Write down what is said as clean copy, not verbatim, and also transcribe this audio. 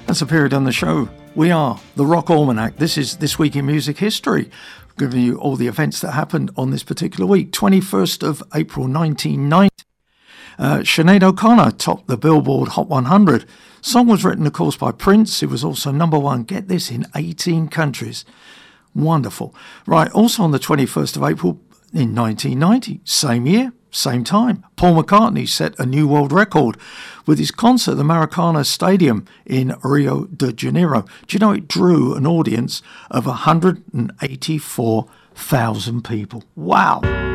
That's a period on the show. We are the Rock Almanac. This is This Week in Music History, giving you all the events that happened on this particular week. 21st of April 1990. Sinead O'Connor topped the Billboard Hot 100. Song was written, of course, by Prince. It was also number one, get this, in 18 countries. Wonderful. Right, also on the 21st of April in 1990, same year, same time, Paul McCartney set a new world record with his concert at the Maracana Stadium in Rio de Janeiro. Do you know it drew an audience of 184,000 people? Wow.